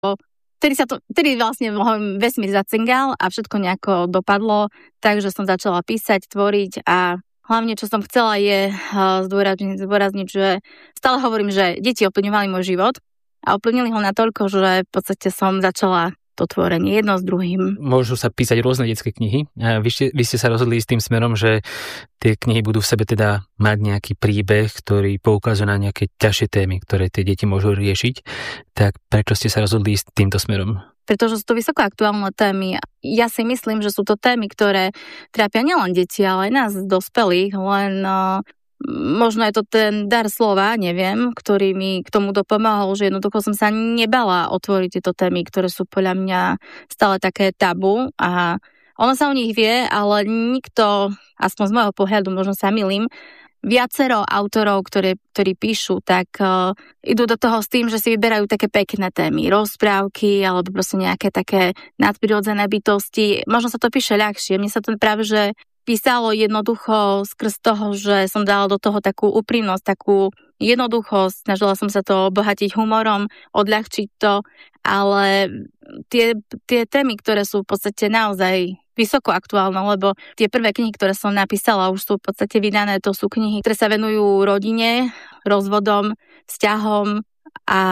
Vtedy vlastne vesmír zacingal a všetko nejako dopadlo, takže som začala písať, tvoriť a hlavne, čo som chcela je zdôrazniť, že stále hovorím, že deti ovplyvňovali môj život a ovplyvnili ho natoľko, že v podstate som začala to tvorenie jedno s druhým. Môžu sa písať rôzne detské knihy. Vy ste sa rozhodli s tým smerom, že tie knihy budú v sebe teda mať nejaký príbeh, ktorý poukazuje na nejaké ťažšie témy, ktoré tie deti môžu riešiť. Tak prečo ste sa rozhodli s týmto smerom? Pretože sú to vysoko aktuálne témy. Ja si myslím, že sú to témy, ktoré trápia nielen deti, ale aj nás dospelých, len možno je to ten dar slova, neviem, ktorý mi k tomu dopomohol, že jednoducho som sa nebala otvoriť tieto témy, ktoré sú podľa mňa stále také tabu a ono sa o nich vie, ale nikto, aspoň z môjho pohľadu, možno sa milím, viacero autorov, ktorí píšu, tak idú do toho s tým, že si vyberajú také pekné témy, rozprávky alebo proste nejaké také nadprirodzené bytosti. Možno sa to píše ľahšie. Mne sa to práve, že písalo jednoducho skrz toho, že som dala do toho takú úprimnosť, takú jednoduchosť, snažila som sa to obohatiť humorom, odľahčiť to, ale tie témy, ktoré sú v podstate naozaj vysoko aktuálne, lebo tie prvé knihy, ktoré som napísala, už sú v podstate vydané, to sú knihy, ktoré sa venujú rodine, rozvodom, vzťahom a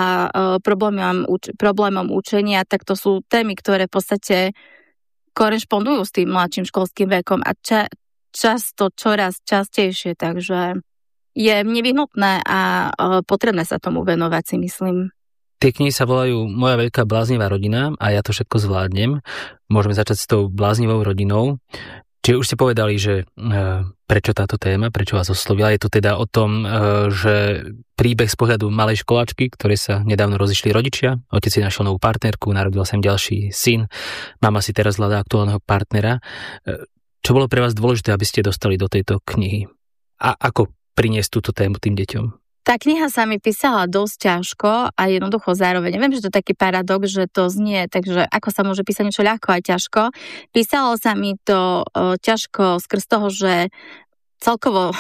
problémom učenia, tak to sú témy, ktoré v podstate korešpondujú s tým mladším školským vekom a často čoraz častejšie, takže je nevyhnutné a potrebné sa tomu venovať, si myslím. Tie knihy sa volajú Moja veľká bláznivá rodina a ja to všetko zvládnem. Môžeme začať s tou bláznivou rodinou. Čiže už ste povedali, že prečo táto téma, prečo vás oslovila. Je to teda o tom, že príbeh z pohľadu malej školáčky, ktoré sa nedávno rozišli rodičia. Otec si našiel novú partnerku, narodil sa im ďalší syn. Mama si teraz hľadá aktuálneho partnera. Čo bolo pre vás dôležité, aby ste dostali do tejto knihy? A ako priniesť túto tému tým deťom? Tá kniha sa mi písala dosť ťažko a jednoducho zároveň. Neviem, že to je taký paradox, že to znie, takže ako sa môže písať niečo ľahko a ťažko. Písalo sa mi to ťažko skrz toho, že celkovo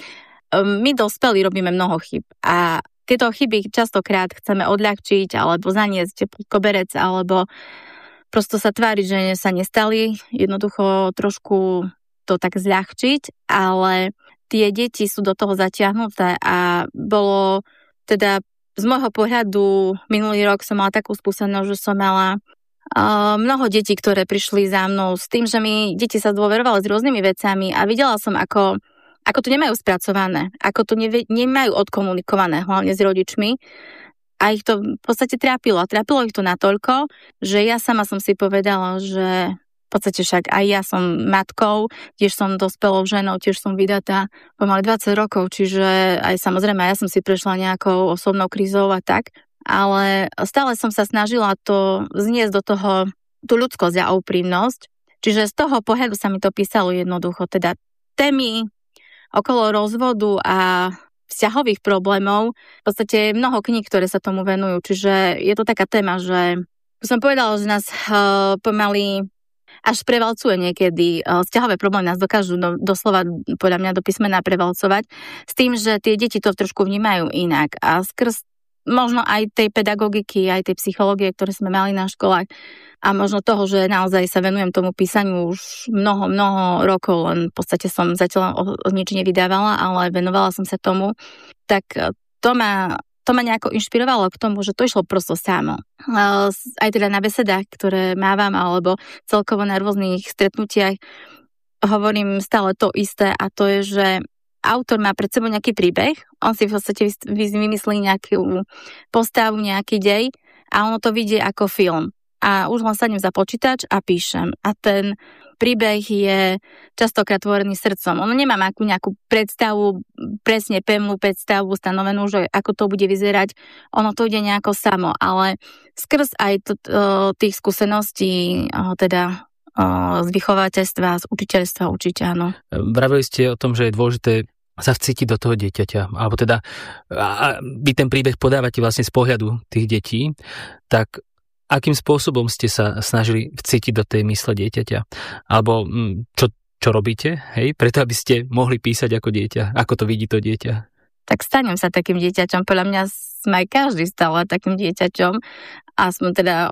my dospelí robíme mnoho chyb a tieto chyby častokrát chceme odľahčiť alebo zaniesť pod koberec alebo prosto sa tváriť, že sa nestali, jednoducho trošku to tak zľahčiť, ale tie deti sú do toho zatiahnuté a bolo teda z môjho pohľadu minulý rok som mala takú skúsenosť, že som mala mnoho detí, ktoré prišli za mnou s tým, že mi deti sa zdôverovali s rôznymi vecami a videla som, ako to nemajú spracované, ako to nemajú odkomunikované, hlavne s rodičmi. A ich to v podstate trápilo. A trápilo ich to natoľko, že ja sama som si povedala, že v podstate však aj ja som matkou, tiež som dospelou ženou, tiež som vydatá pomaly 20 rokov, čiže aj samozrejme ja som si prešla nejakou osobnou krízou a tak, ale stále som sa snažila to zniesť do toho tú ľudskosť a úprimnosť, čiže z toho pohľadu sa mi to písalo jednoducho, teda témy okolo rozvodu a vzťahových problémov, v podstate je mnoho kníh, ktoré sa tomu venujú, čiže je to taká téma, že som povedala, že nás pomaly až prevalcuje niekedy. Vzťahové problémy nás dokážu doslova, podľa mňa, do písmena prevalcovať, s tým, že tie deti to trošku vnímajú inak. A skrz možno aj tej pedagogiky, aj tej psychológie, ktoré sme mali na školách a možno toho, že naozaj sa venujem tomu písaniu už mnoho rokov, len v podstate som zatiaľ nič nevydávala, ale venovala som sa tomu, tak to ma nejako inšpirovalo k tomu, že to išlo prosto samo. Aj teda na besedách, ktoré mávam, alebo celkovo na rôznych stretnutiach hovorím stále to isté a to je, že autor má pred sebou nejaký príbeh, on si v podstate vymyslí nejakú postavu, nejaký dej a ono to vidie ako film. A už len sadnem za počítač a píšem. A ten príbeh je častokrát tvorený srdcom. Ono nemá nejakú predstavu, presne pevnú predstavu stanovenú, že ako to bude vyzerať. Ono to ide nejako samo, ale skrz aj tých skúseností teda z vychovateľstva, z učiteľstva určite áno. Vravili ste o tom, že je dôležité sa vcítiť do toho dieťaťa, alebo teda vy ten príbeh podávate vlastne z pohľadu tých detí, tak akým spôsobom ste sa snažili vcítiť do tej mysle dieťaťa? Alebo čo robíte, hej? Preto, aby ste mohli písať ako dieťa, ako to vidí to dieťa? tak stanem sa takým dieťaťom. Podľa mňa sme aj každý stále takým dieťaťom a sme teda